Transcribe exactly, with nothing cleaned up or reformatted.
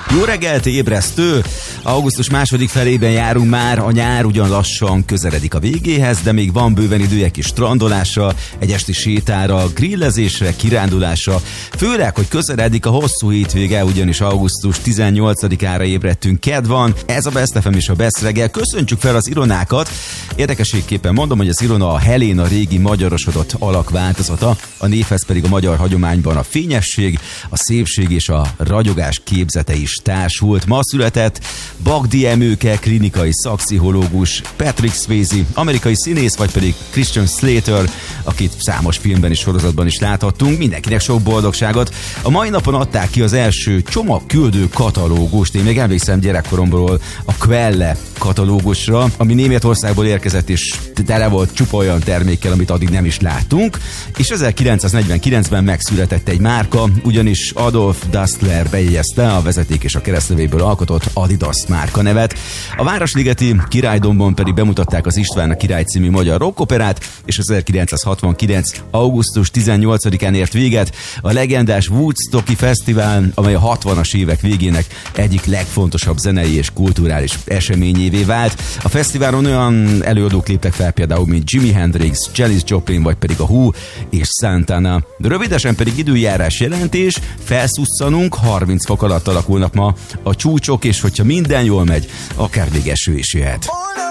Jó reggelt, ébresztő! Augusztus második felében járunk már, a nyár ugyan lassan közeledik a végéhez, de még van bőven idője kis strandolásra, egy esti sétára, grillezésre, kirándulásra, főleg, hogy közeledik a hosszú hétvége, ugyanis augusztus tizennyolcadikára ébredtünk, kedd van, ez a Best ef em és a Best reggel. Köszöntsük fel az Ironákat! Érdekességképpen mondom, hogy az Irona a Helena régi magyarosodott alakváltozata, a névhez pedig a magyar hagyományban a fényesség, a szépség és a ragyogás képzete is társult. Ma született Bagdi Emőke, klinikai szakpszichológus, Patrick Swayze, amerikai színész, vagy pedig Christian Slater, akit számos filmben és sorozatban is láthattunk. Mindenkinek sok boldogságot. A mai napon adták ki az első csomagküldő katalógust. Én még emlékszem gyerekkoromból a Quelle katalógusra, ami Németországból érkezett, és tele volt csupa olyan termékkel, amit addig nem is láttunk. És ezerkilencszáznegyvenkilencben megszületett egy márka, ugyanis Adolf Dassler bejegyezte a vezeték és a keresztnevéből alkotott Adidas márka nevet. A Városligeti Királydombon pedig bemutatták az István a Király című magyar rockoperát, és ezerkilencszázhatvankilenc. augusztus tizennyolcadikán ért véget a legendás Woodstocki Fesztivál, amely a hatvanas évek végének egyik legfontosabb zenei és kulturális eseményévé vált. A fesztiválon olyan előadók léptek fel például, mint Jimi Hendrix, Janis Joplin, vagy pedig a Who és Santana. De rövidesen pedig időjárás jelentés, felszusszanunk, harminc fok alatt alakulnak ma a csúcsok, és hogyha minden jól megy, akár még eső is jöhet.